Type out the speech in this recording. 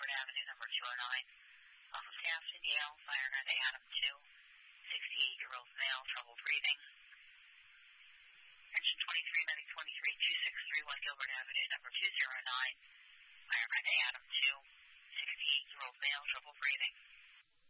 Gilbert Avenue, number 209. Office staff, Cindy L., fire at Adam 2, 68-year-old male, trouble breathing. Attention 23, medic 23, 2631 Gilbert Avenue, number 209. Fire at Adam 2, 68-year-old male, trouble breathing.